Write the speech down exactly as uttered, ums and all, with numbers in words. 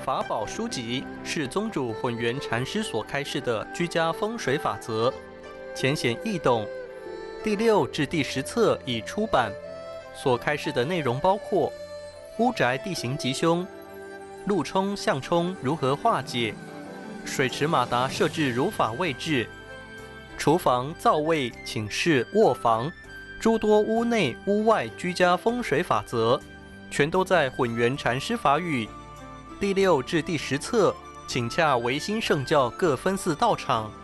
法宝书籍是宗主混元禅师所开示的居家风水法则，浅显易懂。第六至第十册已出版，所开示的内容包括屋宅地形吉凶、路冲向冲如何化解、水池马达设置如法位置、厨房、灶位、寝室、卧房诸多屋内屋外居家风水法则，全都在混元禅师法语。第六至第十册，请洽维新圣教各分寺道场。